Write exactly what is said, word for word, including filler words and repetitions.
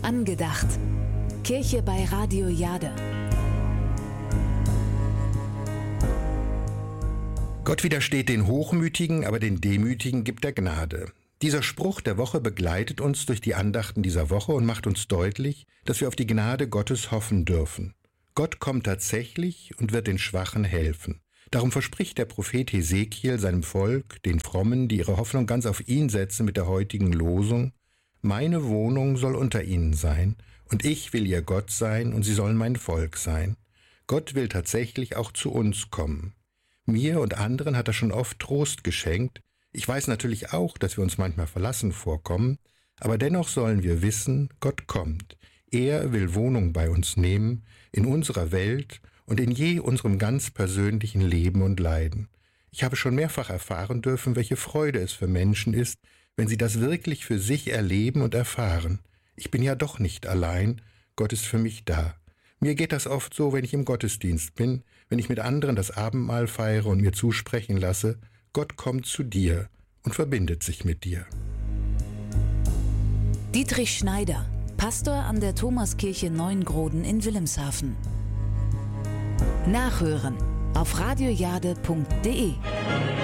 Angedacht. Kirche bei Radio Jade. Gott widersteht den Hochmütigen, aber den Demütigen gibt er Gnade. Dieser Spruch der Woche begleitet uns durch die Andachten dieser Woche und macht uns deutlich, dass wir auf die Gnade Gottes hoffen dürfen. Gott kommt tatsächlich und wird den Schwachen helfen. Darum verspricht der Prophet Hesekiel seinem Volk, den Frommen, die ihre Hoffnung ganz auf ihn setzen, mit der heutigen Losung: Meine Wohnung soll unter ihnen sein, und ich will ihr Gott sein, und sie sollen mein Volk sein. Gott will tatsächlich auch zu uns kommen. Mir und anderen hat er schon oft Trost geschenkt. Ich weiß natürlich auch, dass wir uns manchmal verlassen vorkommen, aber dennoch sollen wir wissen, Gott kommt. Er will Wohnung bei uns nehmen, in unserer Welt und in je unserem ganz persönlichen Leben und Leiden. Ich habe schon mehrfach erfahren dürfen, welche Freude es für Menschen ist, wenn sie das wirklich für sich erleben und erfahren. Ich bin ja doch nicht allein, Gott ist für mich da. Mir geht das oft so, wenn ich im Gottesdienst bin, wenn ich mit anderen das Abendmahl feiere und mir zusprechen lasse: Gott kommt zu dir und verbindet sich mit dir. Dietrich Schneider, Pastor an der Thomaskirche Neuengroden in Wilhelmshaven. Nachhören auf radiojade punkt de.